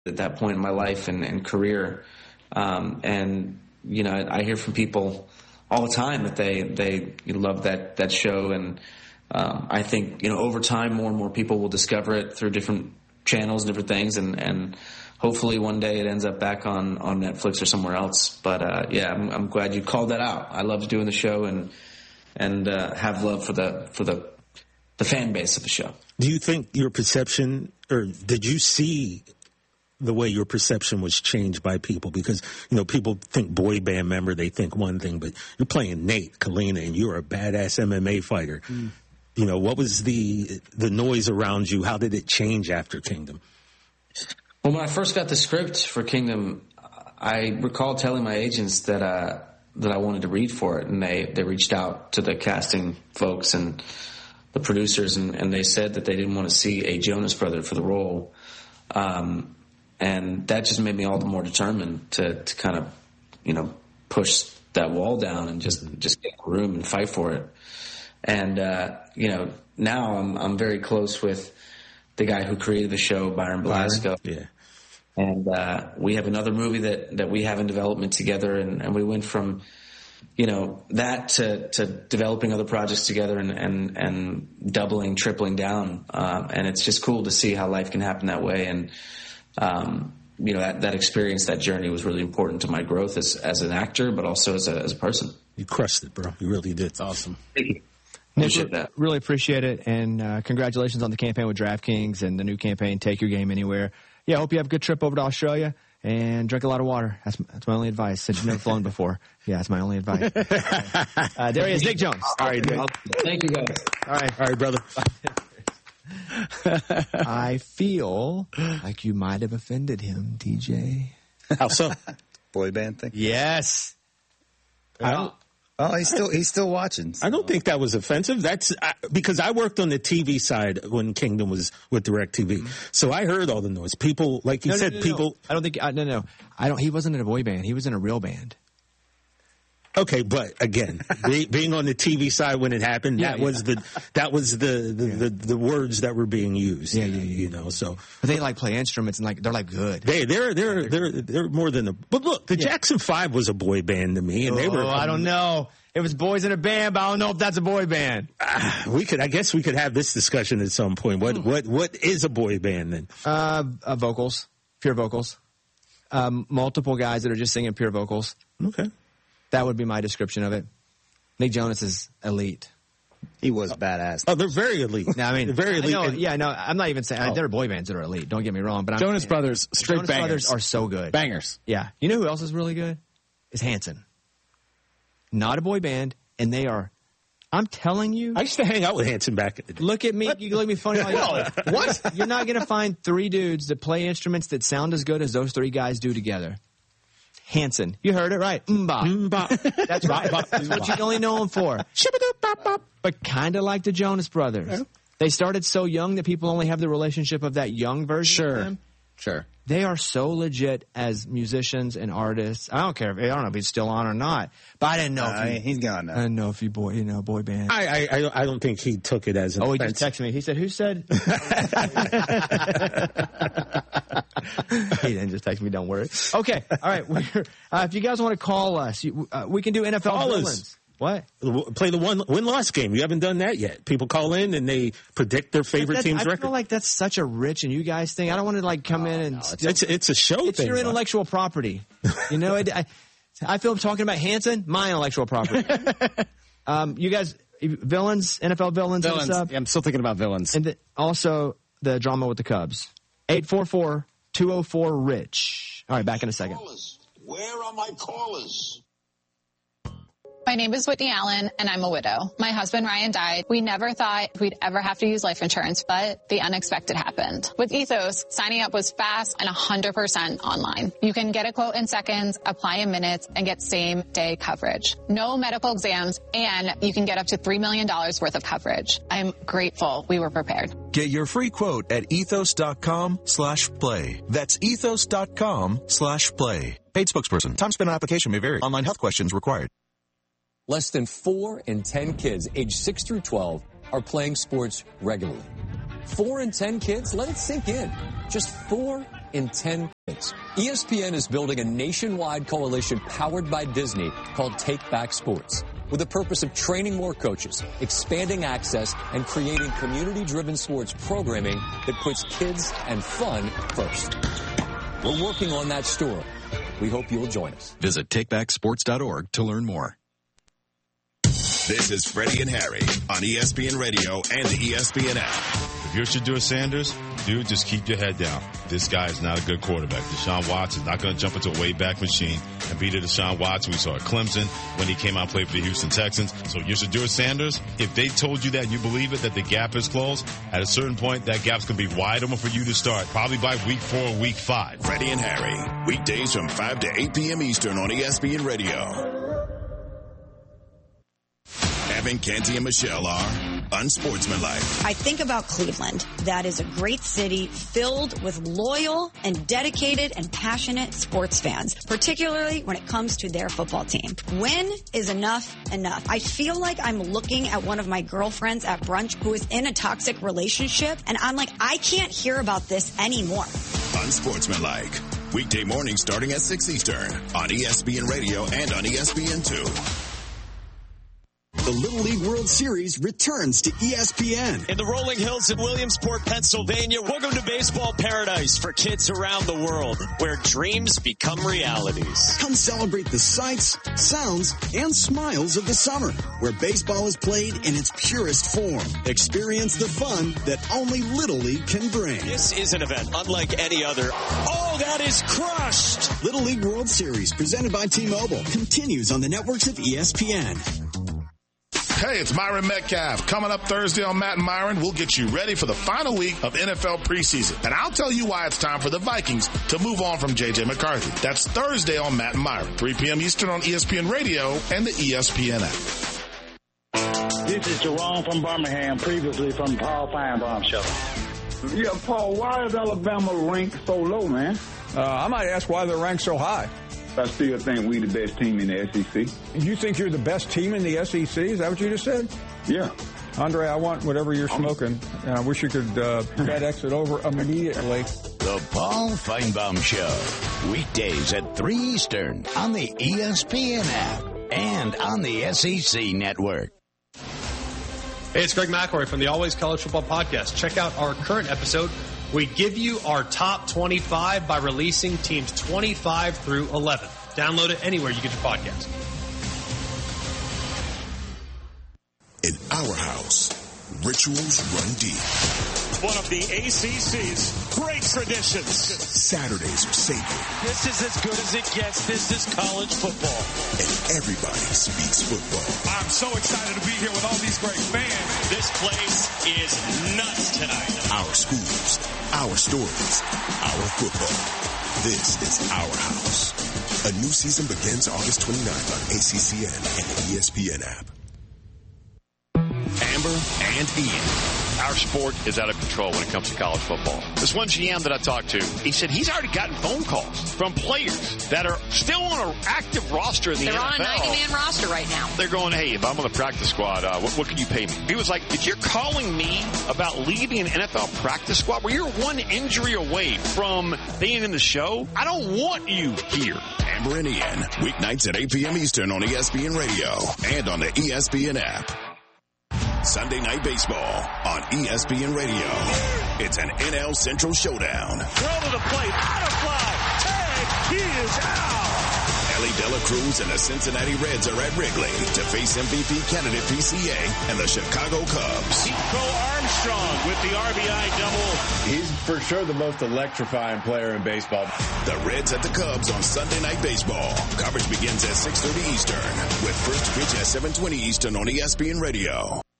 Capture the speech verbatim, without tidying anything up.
at that point in my life and, and career. Um, and, you know, I, I hear from people all the time that they, they love that, that show. And um, I think, you know, over time, more and more people will discover it through different channels and different things. And, and hopefully one day it ends up back on, on Netflix or somewhere else. But, uh, yeah, I'm, I'm glad you called that out. I loved doing the show and, and uh, have love for the, for the, the fan base of the show. Do you think your perception, or did you see the way your perception was changed by people? Because, you know, people think boy band member, they think one thing, but you're playing Nate, Kalina, and you're a badass M M A fighter. Mm. You know, what was the the noise around you? How did it change after Kingdom? Well, when I first got the script for Kingdom, I recall telling my agents that uh, that I wanted to read for it, and they, they reached out to the casting folks and the producers, and, and they said that they didn't want to see a Jonas brother for the role. Um And that just made me all the more determined to, to kind of, you know, push that wall down and just, just get in the room and fight for it. And, uh, you know, now I'm, I'm very close with the guy who created the show, Byron Blasco. Yeah. And, uh, we have another movie that, that we have in development together. And, and we went from, you know, that to, to developing other projects together and, and, and doubling, tripling down. Um, and it's just cool to see how life can happen that way. And, Um, you know, that, that experience, that journey was really important to my growth as, as an actor, but also as a, as a person. You crushed it, bro. You really did. It's awesome. Thank you. Nick, appreciate that. Really appreciate it. And uh, congratulations on the campaign with DraftKings and the new campaign, Take Your Game Anywhere. Yeah, I hope you have a good trip over to Australia and drink a lot of water. That's, that's my only advice. Since you've never flown before. Yeah, that's my only advice. uh, there he is, Nick Jones. All right, Nick. Thank you, guys. All right. All right, brother. I feel like you might have offended him, D J. How so? Boy band thing? Yes. I don't, Oh, he's still he's still watching. So. I don't think that was offensive. That's I, because I worked on the T V side when Kingdom was with DirecTV. Mm-hmm. So I heard all the noise. People, like you no, said, no, no, people. No. I don't think, uh, no, no. I don't, he wasn't in a boy band. He was in a real band. Okay, but again, be, being on the T V side when it happened, yeah, that yeah. was the that was the the, yeah. the the words that were being used. Yeah, yeah, yeah. You know, so but they like play instruments and like they're like good. They they're they're they're they're more than a. But look, the yeah. Jackson Five was a boy band to me, and oh, they were. I don't know. It was boys in a band, but I don't know if that's a boy band. Uh, we could, I guess, we could have this discussion at some point. What mm. what what is a boy band then? Uh, uh vocals, pure vocals. Um, multiple guys that are just singing pure vocals. Okay. That would be my description of it. Nick Jonas is elite. He was badass. Oh, they're very elite. No, I mean, they're very elite. I know, yeah, no, I'm not even saying oh. there are boy bands that are elite. Don't get me wrong, but I'm Jonas saying, Brothers, straight Jonas bangers. Brothers are so good, bangers. Yeah, you know who else is really good? Is Hanson. Not a boy band, and they are. I'm telling you. I used to hang out with Hanson back in the day. Look at me. What? You look at me funny. Like, what? You're not going to find three dudes that play instruments that sound as good as those three guys do together. Hanson. You heard it right. Mbop. Mbop. That's right. That's what you can only know them for. But kind of like the Jonas Brothers. Yeah. They started so young that people only have the relationship of that young version sure. of them. Sure. They are so legit as musicians and artists. I don't care. If, I don't know if he's still on or not. But I didn't know uh, if he, he's gone now. I didn't know if he boy, you know, boy band. I, I, I don't think he took it as an Oh, offense. He just texted me. He said, "Who said?" He didn't just text me. Don't worry. Okay. All right. We're, uh, if you guys want to call us, you, uh, we can do N F L call villains. Us. What? Play the one win-loss game. You haven't done that yet. People call in and they predict their favorite that's, team's I record. I feel like that's such a rich and you guys thing. I don't want to like come oh, in and... No, it's, it's, it's a show It's thing. your intellectual property. You know, I, I, I feel talking about Hanson, my intellectual property. um, you guys, villains, N F L villains. Villains. Yeah, I'm still thinking about villains. And the, also the drama with the Cubs. eight four four, two oh four, RICH. All right, back in a second. Where are my callers? My name is Whitney Allen, and I'm a widow. My husband, Ryan, died. We never thought we'd ever have to use life insurance, but the unexpected happened. With Ethos, signing up was fast and one hundred percent online. You can get a quote in seconds, apply in minutes, and get same-day coverage. No medical exams, and you can get up to three million dollars worth of coverage. I'm grateful we were prepared. Get your free quote at ethos.com slash play. That's ethos.com slash play. Paid spokesperson. Time spent on application may vary. Online health questions required. Less than four in ten kids aged six through twelve are playing sports regularly. Four in ten kids? Let it sink in. Just four in ten kids. E S P N is building a nationwide coalition powered by Disney called Take Back Sports, with the purpose of training more coaches, expanding access, and creating community-driven sports programming that puts kids and fun first. We're working on that story. We hope you'll join us. Visit take back sports dot org to learn more. This is Freddie and Harry on E S P N Radio and the E S P N app. If you're Shedeur Sanders, dude, just keep your head down. This guy is not a good quarterback. Deshaun Watson is not going to jump into a way-back machine and beat a Deshaun Watson we saw at Clemson when he came out and played for the Houston Texans. So if you're Shedeur Sanders, if they told you that and you believe it, that the gap is closed, at a certain point, that gap's going to be wide open for you to start, probably by week four or week five. Freddie and Harry, weekdays from five to eight p.m. Eastern on E S P N Radio. Evan, Canty, and Michelle are unsportsmanlike. I think about Cleveland. That is a great city filled with loyal and dedicated and passionate sports fans, particularly when it comes to their football team. When is enough enough? I feel like I'm looking at one of my girlfriends at brunch who is in a toxic relationship, and I'm like, I can't hear about this anymore. Unsportsmanlike. Weekday mornings starting at six Eastern on E S P N Radio and on E S P N two. The Little League World Series returns to E S P N. In the rolling hills of Williamsport, Pennsylvania, welcome to baseball paradise for kids around the world, where dreams become realities. Come celebrate the sights, sounds, and smiles of the summer, where baseball is played in its purest form. Experience the fun that only Little League can bring. This is an event unlike any other. Oh, that is crushed! Little League World Series, presented by T-Mobile, continues on the networks of E S P N. Hey, it's Myron Metcalf. Coming up Thursday on Matt and Myron, we'll get you ready for the final week of N F L preseason. And I'll tell you why it's time for the Vikings to move on from J J McCarthy. That's Thursday on Matt and Myron, three p.m. Eastern on E S P N Radio and the E S P N app. This is Jerome from Birmingham, previously from Paul Feinbaum Show. Yeah, Paul, why is Alabama ranked so low, man? Uh, I might ask why they're ranked so high. I still think we the best team in the S E C. You think you're the best team in the S E C? Is that what you just said? Yeah. Andre, I want whatever you're smoking, and I wish you could uh, FedEx it over immediately. The Paul Feinbaum Show, weekdays at three Eastern on the E S P N app and on the S E C network. Hey, it's Greg McElroy from the Always College Football Podcast. Check out our current episode. We give you our top twenty-five by releasing teams twenty-five through eleven. Download it anywhere you get your podcast. In our house, rituals run deep. One of the A C C's great traditions. Saturdays are sacred. This is as good as it gets. This is college football. And everybody speaks football. I'm so excited to be here with all these great fans. This place is nuts tonight. Our schools, our stories, our football. This is our house. A new season begins August twenty-ninth on A C C N and the E S P N app. Amber and Ian. Our sport is out of control when it comes to college football. This one G M that I talked to, he said he's already gotten phone calls from players that are still on an active roster in the They're N F L. They're on a ninety-man roster right now. They're going, hey, if I'm on the practice squad, uh, what, what can you pay me? He was like, if you're calling me about leaving an N F L practice squad where you're one injury away from being in the show, I don't want you here. Amber and Ian, weeknights at eight p.m. Eastern on E S P N Radio and on the E S P N app. Sunday Night Baseball on E S P N Radio. It's an N L Central showdown. Throw to the plate, out of fly, tag, he is out. Ellie Dela Cruz and the Cincinnati Reds are at Wrigley to face M V P candidate P C A and the Chicago Cubs. Nico Armstrong with the R B I double. He's for sure the most electrifying player in baseball. The Reds at the Cubs on Sunday Night Baseball. Coverage begins at six thirty Eastern with first pitch at seven twenty Eastern on E S P N Radio.